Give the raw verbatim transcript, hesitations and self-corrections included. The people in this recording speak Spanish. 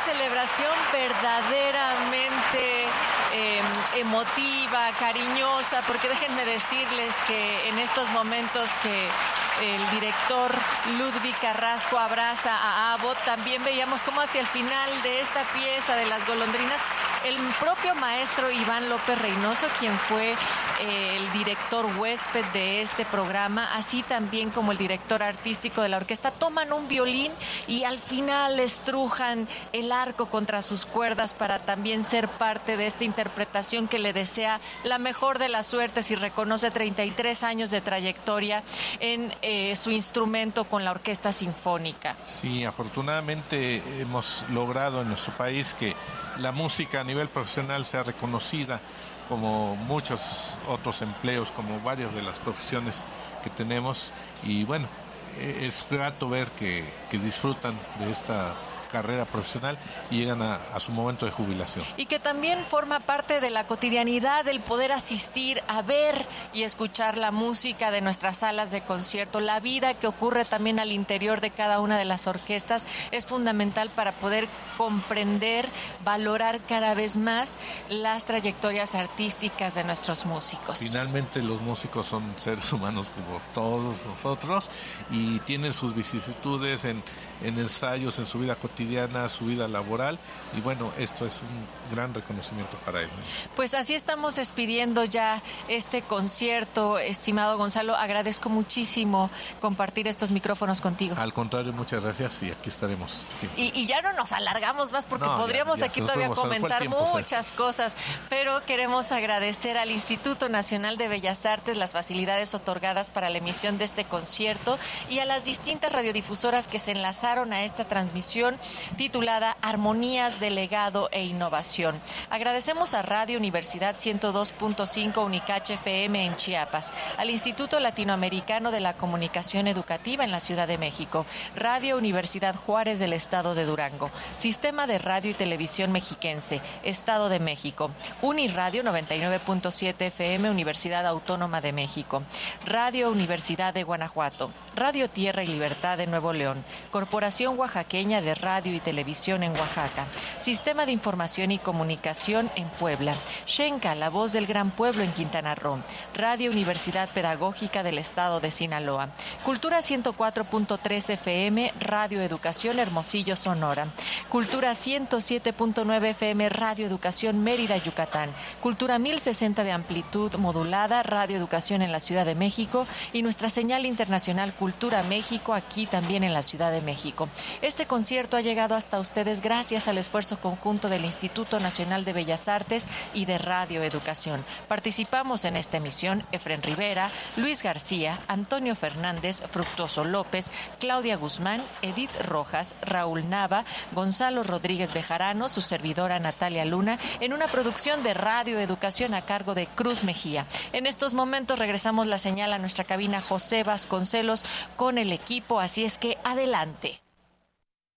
celebración verdaderamente eh, emotiva, cariñosa, porque déjenme decirles que en estos momentos que el director Ludwig Carrasco abraza a Abbott, también veíamos cómo hacia el final de esta pieza de Las Golondrinas, el propio maestro Iván López Reynoso, quien fue eh, el director huésped de este programa, así también como el director artístico de la orquesta, toman un violín y al final estrujan el arco contra sus cuerdas para también ser parte de esta interpretación que le desea la mejor de las suertes y reconoce treinta y tres años de trayectoria en eh, su instrumento con la orquesta sinfónica. Sí, afortunadamente hemos logrado en nuestro país que la música a nivel profesional sea reconocida como muchos otros empleos, como varias de las profesiones que tenemos, y bueno, es grato ver que, que disfrutan de esta carrera profesional y llegan a, a su momento de jubilación. Y que también forma parte de la cotidianidad el poder asistir a ver y escuchar la música de nuestras salas de concierto. La vida que ocurre también al interior de cada una de las orquestas es fundamental para poder comprender, valorar cada vez más las trayectorias artísticas de nuestros músicos. Finalmente los músicos son seres humanos como todos nosotros y tienen sus vicisitudes en, en ensayos, en su vida cotidiana, su vida laboral, y bueno, esto es un gran reconocimiento para él. Pues así estamos despidiendo ya este concierto, estimado Gonzalo. Agradezco muchísimo compartir estos micrófonos contigo. Al contrario, muchas gracias y aquí estaremos. Y, y ya no nos alargamos más porque no, podríamos ya, ya aquí todavía fuimos, comentar tiempo, muchas ¿sabes? cosas, pero queremos agradecer al Instituto Nacional de Bellas Artes las facilidades otorgadas para la emisión de este concierto y a las distintas radiodifusoras que se enlazaron a esta transmisión titulada Armonías de Legado e Innovación. Agradecemos a Radio Universidad ciento dos punto cinco Unicache F M en Chiapas, al Instituto Latinoamericano de la Comunicación Educativa en la Ciudad de México, Radio Universidad Juárez del Estado de Durango, Sistema de Radio y Televisión Mexiquense, Estado de México, Uniradio noventa y nueve punto siete F M Universidad Autónoma de México, Radio Universidad de Guanajuato, Radio Tierra y Libertad de Nuevo León, Corporación Oaxaqueña de Radio y Televisión en Oaxaca, Sistema de Información y Comunicación en Puebla, Xenca, La Voz del Gran Pueblo en Quintana Roo, Radio Universidad Pedagógica del Estado de Sinaloa, Cultura ciento cuatro punto tres F M, Radio Educación Hermosillo, Sonora, Cultura ciento siete punto nueve F M, Radio Educación Mérida, Yucatán, Cultura mil sesenta de amplitud modulada, Radio Educación en la Ciudad de México y nuestra señal internacional Cultura México aquí también en la Ciudad de México. Este concierto ha llegado hasta ustedes gracias al esfuerzo conjunto del Instituto Nacional de Bellas Artes y de Radio Educación. Participamos en esta emisión Efren Rivera, Luis García, Antonio Fernández, Fructuoso López, Claudia Guzmán, Edith Rojas, Raúl Nava, Gonzalo Rodríguez Bejarano, su servidora Natalia Luna, en una producción de Radio Educación a cargo de Cruz Mejía. En estos momentos regresamos la señal a nuestra cabina José Vasconcelos con el equipo, así es que adelante.